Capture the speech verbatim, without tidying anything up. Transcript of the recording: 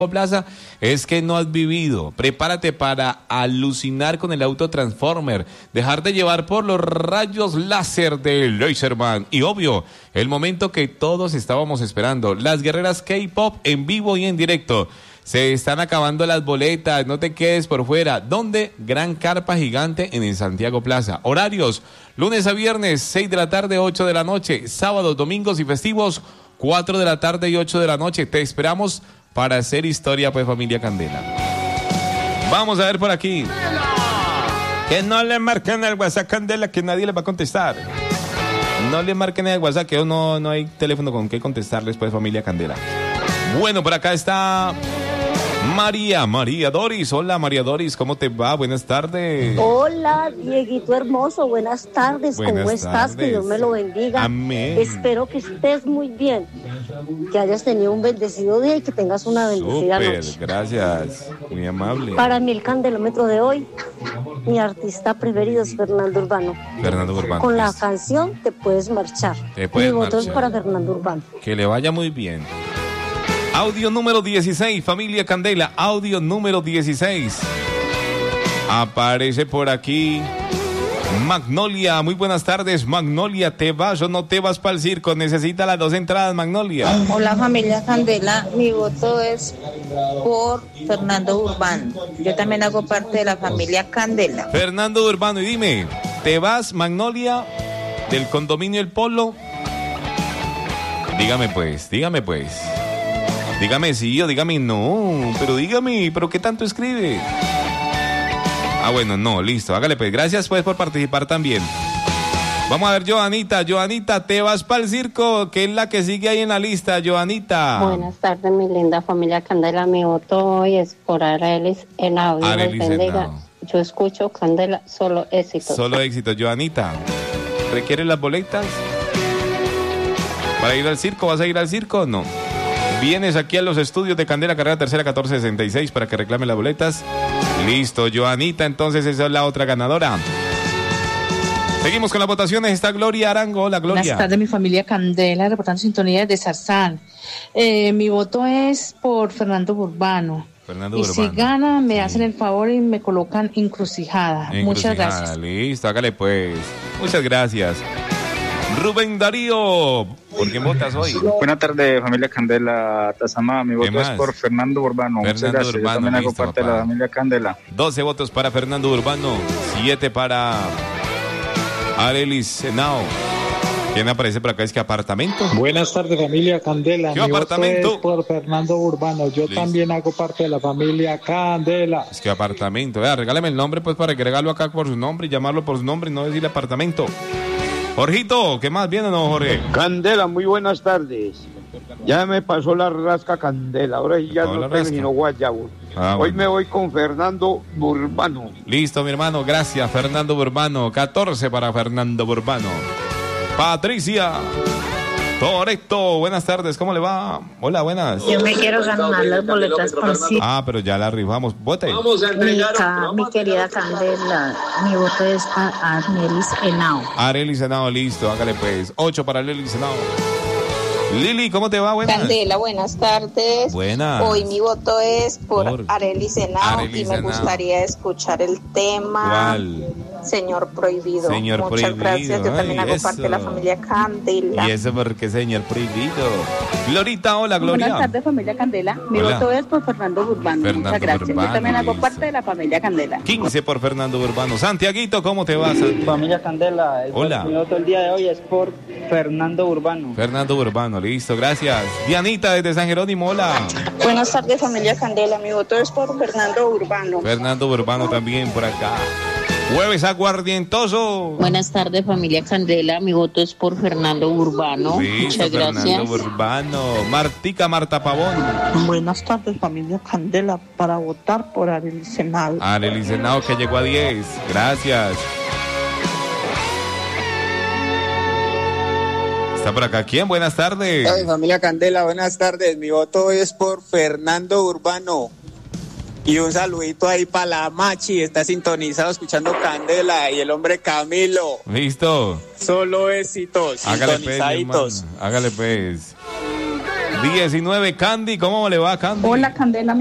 Plaza es que no has vivido. Prepárate para alucinar con el auto Transformer, dejarte llevar por los rayos láser de Laserman y obvio, el momento que todos estábamos esperando, las guerreras K-pop en vivo y en directo. Se están acabando las boletas, no te quedes por fuera. ¿Dónde? Gran carpa gigante en el Santiago Plaza. Horarios, lunes a viernes, seis de la tarde, ocho de la noche. Sábados, domingos y festivos, cuatro de la tarde y ocho de la noche. Te esperamos para hacer historia, pues, familia Candela. Vamos a ver por aquí. Que no le marquen el WhatsApp, Candela, que nadie le va a contestar. No le marquen el WhatsApp, que no, no hay teléfono con que contestarles, pues, familia Candela. Bueno, por acá está María, María Doris. Hola, María Doris, ¿cómo te va? Buenas tardes. Hola, Dieguito hermoso, buenas tardes. Buenas ¿Cómo estás? tardes. Que Dios me lo bendiga. Amén. Espero que estés muy bien, que hayas tenido un bendecido día y que tengas una bendecida Súper, noche. gracias, muy amable. Para mí el candelómetro de hoy, mi artista preferido es Fernando Urbano. Fernando Urbano. Con la canción Te Puedes Marchar. Te Puedes mi voto es Marchar. para Fernando Urbano. Que le vaya muy bien. Audio número dieciséis, familia Candela, audio número dieciséis. Aparece por aquí Magnolia, muy buenas tardes, Magnolia, ¿te vas o no te vas para el circo? Necesita las dos entradas, Magnolia. Hola familia Candela, mi voto es por Fernando Urbano. Yo también hago parte de la familia Candela. Fernando Urbano, y dime, ¿te vas, Magnolia, del condominio El Polo? Dígame pues, dígame pues. Dígame sí o dígame no, pero dígame, ¿pero qué tanto escribe? Ah, bueno, no, listo, hágale pues. Gracias pues por participar también. Vamos a ver, Joanita, Joanita, ¿te vas para el circo? Que es la que sigue ahí en la lista, Joanita. Buenas tardes, mi linda familia Candela. Mi voto hoy es por Arelis Henao. Dios Arelis los bendiga. Henao. Yo escucho Candela, solo éxito. Solo éxito, Joanita. ¿Requiere las boletas? ¿Para ir al circo? ¿Vas a ir al circo o no? Vienes aquí a los estudios de Candela, carrera tercera, catorce sesenta y seis, para que reclame las boletas. Listo, Joanita, entonces esa es la otra ganadora. Seguimos con las votaciones. Está Gloria Arango. Hola, Gloria. Buenas tardes, mi familia Candela, reportando sintonía desde Zarzal. Eh, mi voto es por Fernando Urbano. Fernando y Urbano. si gana, me Sí. hacen el favor y me colocan encrucijada. Encrucijada. Muchas gracias. Listo, hágale pues. Muchas gracias. Rubén Darío, ¿por quién votas hoy? Buenas tardes, familia Candela, Tazamá. Mi voto más? es por Fernando Urbano. Muchas Fernando gracias. Urbano, Yo también hago listo, parte papá. de la familia Candela. doce votos para Fernando Urbano, siete para Arelis Henao. ¿Quién aparece por acá? Es que apartamento. Buenas tardes, familia Candela. ¿Qué Mi voto apartamento? es por Fernando Urbano. Yo Listo. también hago parte de la familia Candela. Es que apartamento. Vea, regálame el nombre pues para agregarlo acá por su nombre y llamarlo por su nombre y no decirle apartamento. Jorgito, ¿qué más viene, no, Jorge? Candela, muy buenas tardes. Ya me pasó la rasca Candela, ahora sí ya Oh, la no tengo rasca. sino guayabo. Ah, Hoy bueno. me voy con Fernando Urbano. Listo, mi hermano, gracias, Fernando Urbano. catorce para Fernando Urbano. Patricia Toretto, buenas tardes, ¿cómo le va? Hola, buenas. Yo me quiero ganar las boletas por sí. Ah, pero ya la rifamos. Vote. Mi, ca- mi querida Candela, mi voto es para Arnelis Henao. Arely Senado, listo, hágale pues. ocho para Arely Senado. Lili, ¿cómo te va? Buenas. Candela, buenas tardes. Buenas. Hoy mi voto es por, Por Arelis Henao Arelis y me Henao. gustaría escuchar el tema ¿Cuál? Señor Prohibido. Señor Muchas Prohibido, gracias. Yo también ay, hago eso. parte de la familia Candela. ¿Y eso por qué, señor prohibido? Glorita, hola, Gloria. Buenas tardes, familia Candela. Mi Hola. voto es por Fernando Urbano. Fernando Muchas gracias. Urbano, Yo también hago listo. parte de la familia Candela. quince por Fernando Urbano. Santiaguito, ¿cómo te va, Santi? Familia Candela, el Hola. mi voto el día de hoy es por Fernando Urbano. Fernando Urbano, listo, gracias. Dianita, desde San Jerónimo, hola. Buenas tardes, familia Candela. Mi voto es por Fernando Urbano. Fernando Urbano también por acá. Jueves aguardientoso. Buenas tardes, familia Candela. Mi voto es por Fernando Urbano. Listo, Muchas gracias. Fernando Urbano. Martica, Marta Pavón. Buenas tardes, familia Candela, para votar por Arelis Henao. Arely Senado, que llegó a diez. Gracias. Está por acá. ¿Quién? Buenas tardes. Ay, familia Candela, buenas tardes. Mi voto es por Fernando Urbano. Y un saludito ahí para la Machi, está sintonizado escuchando Candela, y el hombre Camilo. Listo. Solo éxitos, Hágale pues, mi sintonizaditos. hermano. Hágale pues. diecinueve. Candy, ¿cómo le va, Candy? Hola, Candela.